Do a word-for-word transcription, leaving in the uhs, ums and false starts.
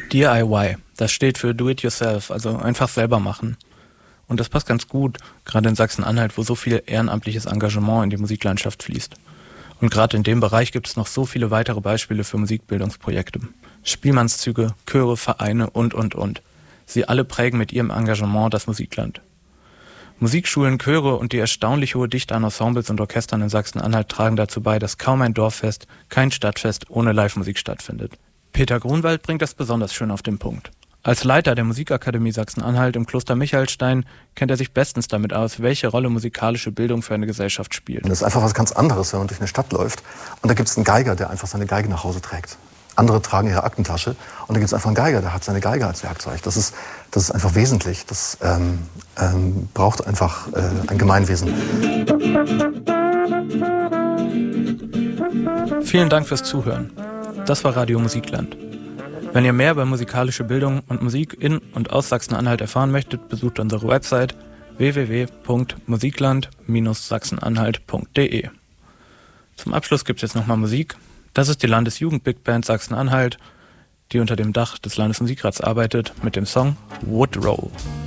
D I Y, das steht für Do It Yourself, also einfach selber machen. Und das passt ganz gut, gerade in Sachsen-Anhalt, wo so viel ehrenamtliches Engagement in die Musiklandschaft fließt. Und gerade in dem Bereich gibt es noch so viele weitere Beispiele für Musikbildungsprojekte. Spielmannszüge, Chöre, Vereine und, und, und. Sie alle prägen mit ihrem Engagement das Musikland. Musikschulen, Chöre und die erstaunlich hohe Dichte an Ensembles und Orchestern in Sachsen-Anhalt tragen dazu bei, dass kaum ein Dorffest, kein Stadtfest ohne Live-Musik stattfindet. Peter Grunwald bringt das besonders schön auf den Punkt. Als Leiter der Musikakademie Sachsen-Anhalt im Kloster Michalstein kennt er sich bestens damit aus, welche Rolle musikalische Bildung für eine Gesellschaft spielt. Das ist einfach was ganz anderes, wenn man durch eine Stadt läuft und da gibt es einen Geiger, der einfach seine Geige nach Hause trägt. Andere tragen ihre Aktentasche und da gibt es einfach einen Geiger, der hat seine Geige als Werkzeug. Das ist, das ist einfach wesentlich. Das ähm, ähm, braucht einfach äh, ein Gemeinwesen. Vielen Dank fürs Zuhören. Das war Radio Musikland. Wenn ihr mehr über musikalische Bildung und Musik in und aus Sachsen-Anhalt erfahren möchtet, besucht unsere Website w w w punkt musikland Bindestrich sachsen-anhalt punkt d e. Zum Abschluss gibt es jetzt nochmal Musik. Das ist die Landesjugend-Big-Band Sachsen-Anhalt, die unter dem Dach des Landesmusikrats arbeitet, mit dem Song Woodrow.